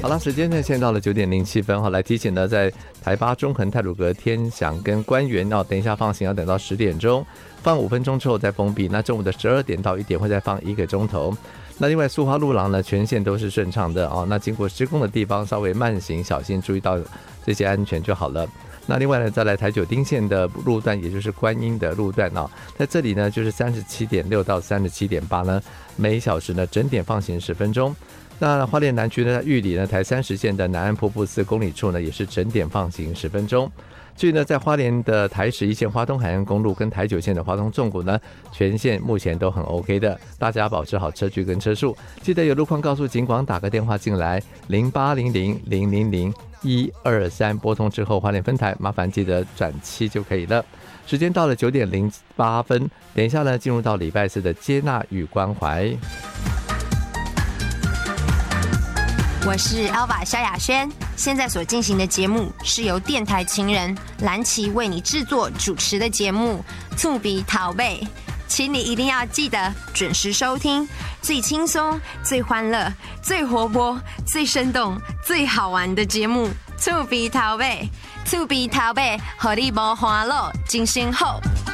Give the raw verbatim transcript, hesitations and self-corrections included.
好了，时间呢现在到了九点零七分哈，来提醒呢，在台八中横、太鲁阁、天祥跟官园哦，等一下放行要等到十点钟，放五分钟之后再封闭。那中午的十二点到一点会再放一个钟头。那另外苏花路廊呢，全线都是顺畅的哦。那经过施工的地方稍微慢行小心，注意到这些安全就好了。那另外呢，再来台九丁线的路段，也就是观音的路段啊，在这里呢就是三十七点六到三十七点八呢，每小时呢整点放行十分钟。那花莲南区呢，玉里呢台三十线的南安瀑布四公里处呢，也是整点放行十分钟。至于呢，在花莲的台十一线花东海岸公路跟台九线的花东纵谷呢，全线目前都很 OK 的，大家保持好车距跟车速。记得有路况告诉警广，打个电话进来零八零零零零零一二三，拨通之后花莲分台，麻烦记得转七就可以了。时间到了九点零八分，等一下呢，进入到礼拜四的接纳与关怀。 我是 Alva 萧亚轩，现在所进行的节目是由电台情人蓝旗为你制作主持的节目《醋鼻桃贝》，请你一定要记得准时收听，最轻松、最欢乐、最活泼、最生动、最好玩的节目《醋鼻桃贝》，醋鼻桃贝，让你无欢乐，精神好。